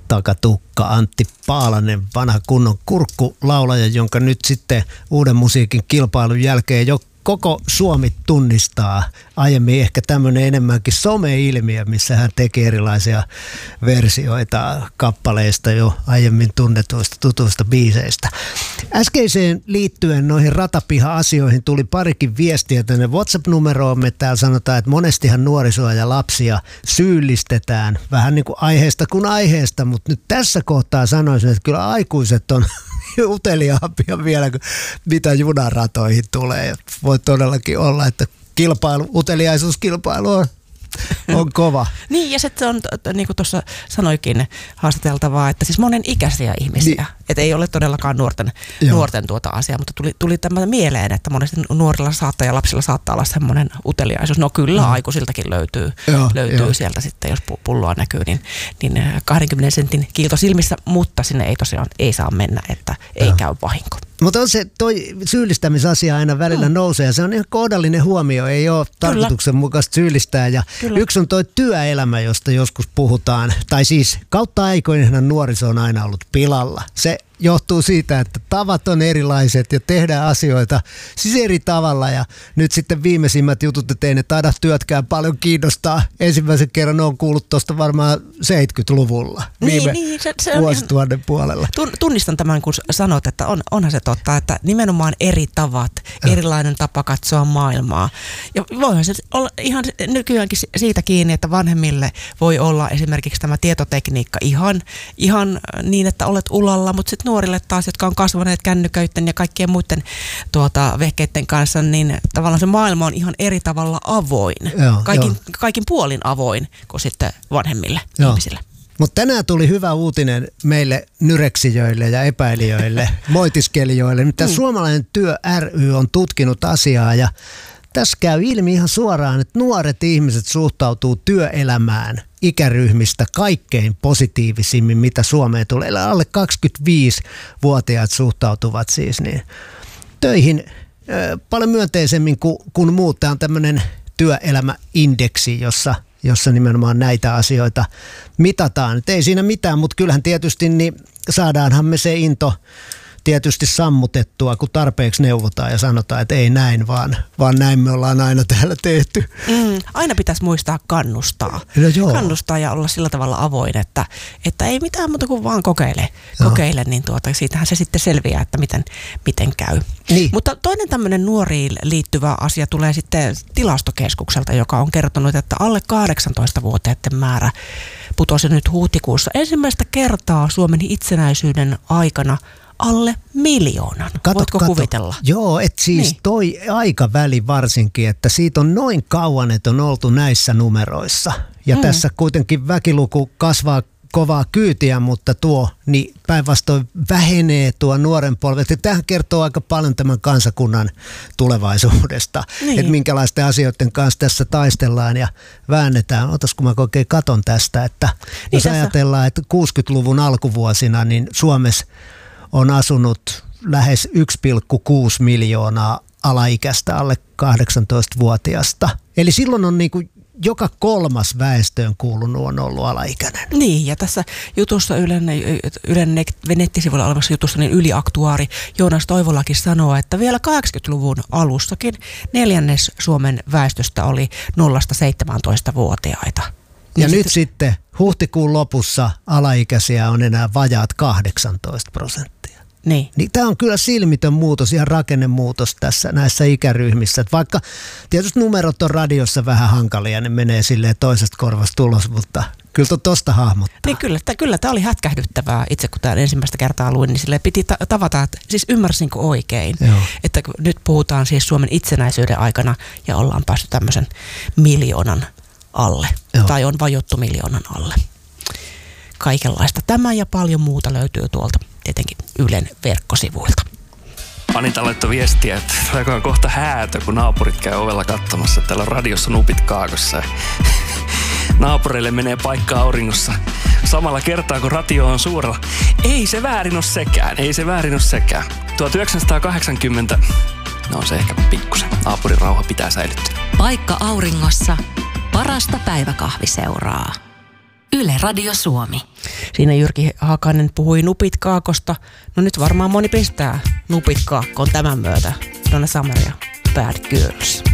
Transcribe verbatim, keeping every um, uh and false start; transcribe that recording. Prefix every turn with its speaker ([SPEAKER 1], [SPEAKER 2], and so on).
[SPEAKER 1] takatukka Antti Paalanen, vanha kunnon kurkkulaulaja, jonka nyt sitten uuden musiikin kilpailun jälkeen jo koko Suomi tunnistaa. Aiemmin ehkä tämmöinen enemmänkin some-ilmiö, missä hän teki erilaisia versioita kappaleista jo aiemmin tunnetuista tutuista biiseistä. Äskeiseen liittyen noihin ratapiha-asioihin tuli parikin viestiä tänne WhatsApp-numeroomme. Täällä sanotaan, että monestihan nuorisoa ja lapsia syyllistetään vähän niin kuin aiheesta kuin aiheesta, mutta nyt tässä kohtaa sanoisin, että kyllä aikuiset on uteliaampia vielä kuin mitä junaratoihin tulee. Voi todellakin olla, että kilpailu, uteliaisuuskilpailu on, on kova.
[SPEAKER 2] Niin, ja se on, niin kuin tuossa sanoikin, haastateltavaa, että siis monen ikäisiä ihmisiä. Niin. Että ei ole todellakaan nuorten, nuorten tuota asiaa, mutta tuli, tuli tämmöinen mieleen, että monesti nuorilla saattaa ja lapsilla saattaa olla semmoinen uteliaisuus. No kyllä, mm. aikuisiltakin löytyy, joo, löytyy joo. sieltä sitten, jos pulloa näkyy, niin, niin kahdenkymmenen sentin kiilto silmissä, mutta sinne ei tosiaan ei saa mennä, että ei joo. käy vahinko.
[SPEAKER 1] Mutta on se toi syyllistämisasia aina välillä mm. nousee ja se on ihan kohdallinen huomio, ei ole tarkoituksenmukaista syyllistää. Ja Kyllä. yksi on toi työelämä, josta joskus puhutaan, tai siis kautta aikoinaan nuoriso on aina ollut pilalla. Se johtuu siitä, että tavat on erilaiset ja tehdään asioita siis eri tavalla ja nyt sitten viimeisimmät jutut, että ei ne taida työtkään paljon kiinnostaa. Ensimmäisen kerran on kuullut tuosta varmaan seitsemänkymmentäluvulla viime niin, niin, se, se vuosituhannen puolella.
[SPEAKER 2] Tunnistan tämän, kun sanot, että on, onhan se totta, että nimenomaan eri tavat, ja. erilainen tapa katsoa maailmaa. Ja voihan se olla ihan nykyäänkin siitä kiinni, että vanhemmille voi olla esimerkiksi tämä tietotekniikka ihan, ihan niin, että olet ulalla, mutta sitten nuorille taas, jotka on kasvaneet kännyköiden ja kaikkien muiden tuota, vehkeiden kanssa, niin tavallaan se maailma on ihan eri tavalla avoin. Joo, kaikin, jo. kaikin puolin avoin kuin sitten vanhemmille joo. ihmisille.
[SPEAKER 1] Mutta tänään tuli hyvä uutinen meille nyreksijöille ja epäilijöille, moitiskelijoille. Mitä mm. Suomalainen työ ry on tutkinut asiaa ja tässä käy ilmi ihan suoraan, että nuoret ihmiset suhtautuu työelämään ikäryhmistä kaikkein positiivisimmin, mitä Suomeen tulee. Alle kaksikymmentäviisivuotiaat suhtautuvat siis niin töihin ö, paljon myönteisemmin kuin, kuin muut. Tämä on tämmöinen työelämäindeksi, jossa, jossa nimenomaan näitä asioita mitataan. Et ei siinä mitään, mutta kyllähän tietysti niin saadaanhan me se into tietysti sammutettua, kun tarpeeksi neuvotaan ja sanotaan, että ei näin, vaan, vaan näin me ollaan aina täällä tehty.
[SPEAKER 2] Mm, aina pitäisi muistaa kannustaa.
[SPEAKER 1] No joo.
[SPEAKER 2] Kannustaa ja olla sillä tavalla avoin, että, että ei mitään muuta kuin vaan kokeile. kokeile niin tuota, siitähän se sitten selviää, että miten, miten käy.
[SPEAKER 1] Niin.
[SPEAKER 2] Mutta toinen tämmöinen nuoriin liittyvä asia tulee sitten tilastokeskukselta, joka on kertonut, että alle kahdeksantoistavuotiaiden määrä putosi nyt huhtikuussa ensimmäistä kertaa Suomen itsenäisyyden aikana alle miljoonan.
[SPEAKER 1] Kato,
[SPEAKER 2] Voitko
[SPEAKER 1] kato.
[SPEAKER 2] kuvitella?
[SPEAKER 1] Joo, että siis niin. toi aikaväli varsinkin, että siitä on noin kauan, että on oltu näissä numeroissa. Ja mm. tässä kuitenkin väkiluku kasvaa kovaa kyytiä, mutta tuo niin päinvastoin vähenee tuo nuoren polvet. Ja tämähän kertoo aika paljon tämän kansakunnan tulevaisuudesta, niin. Että minkälaisten asioiden kanssa tässä taistellaan ja väännetään. Otas kun mä oikein katon tästä, että niin jos tässä ajatellaan, että kuusikymmentäluvun alkuvuosina niin Suomessa on asunut lähes yksi pilkku kuusi miljoonaa alaikäistä alle kahdeksantoistavuotiasta. Eli silloin on niin kuin joka kolmas väestöön kuulunut on ollut alaikäinen.
[SPEAKER 2] Niin, ja tässä jutussa Ylen, Ylen nettisivuilla olevassa jutussa niin yliaktuaari Joonas Toivolakin sanoo, että vielä kahdeksankymmentäluvun alussakin neljännes Suomen väestöstä oli nollasta seitsemääntoista-vuotiaita.
[SPEAKER 1] Ja, ja nyt sitten, sitten huhtikuun lopussa alaikäisiä on enää vajaat kahdeksantoista prosenttia.
[SPEAKER 2] Niin.
[SPEAKER 1] Niin tämä on kyllä silmitön muutos, ihan rakennemuutos tässä näissä ikäryhmissä. Et vaikka tietysti numerot on radiossa vähän hankalia, ne menee silleen toisesta korvasta tulos, mutta kyllä tuosta hahmottaa.
[SPEAKER 2] Niin kyllä, kyllä tämä oli hätkähdyttävää. Itse kun tämän ensimmäistä kertaa luin, niin silleen piti ta- tavata, että siis ymmärsinkö oikein, Joo. että nyt puhutaan siis Suomen itsenäisyyden aikana ja ollaan päästy tämmöisen miljoonan alle. Joo. Tai on vajottu miljoonan alle. Kaikenlaista. Tämä ja paljon muuta löytyy tuolta tietenkin Ylen verkkosivuilta.
[SPEAKER 3] Anita laittoi viestiä, että tuleekohan kohta häätö, kun naapurit käy ovella katsomassa. Täällä on radiossa nupit kaakossa. Naapureille menee paikka auringossa samalla kertaa, kun radio on suurella. Ei se väärin ole sekään, ei se väärin ole sekään. tuhatyhdeksänsataakahdeksankymmentä, no se ehkä pikkusen. Naapurin rauha pitää säilyttää.
[SPEAKER 4] Paikka auringossa, parasta päiväkahviseuraa. Yle Radio Suomi.
[SPEAKER 2] Siinä Jyrki Hakanen puhui Nupit Kaakosta. No nyt varmaan moni pistää Nupit Kaakkoon tämän myötä. Donna Summer ja Bad Girls.